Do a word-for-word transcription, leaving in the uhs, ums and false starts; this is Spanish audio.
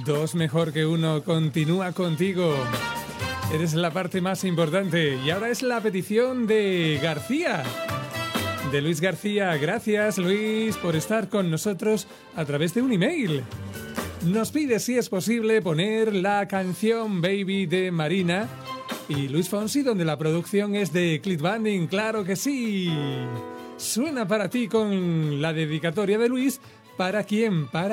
Dos mejor que uno continúa contigo. Eres la parte más importante. Y ahora es la petición de García. De Luis García. Gracias, Luis, por estar con nosotros a través de un email. Nos pide, si es posible, poner la canción Baby de Marina y Luis Fonsi, donde la producción es de Clit Banding. ¡Claro que sí! Suena para ti con la dedicatoria de Luis. ¿Para quién? Para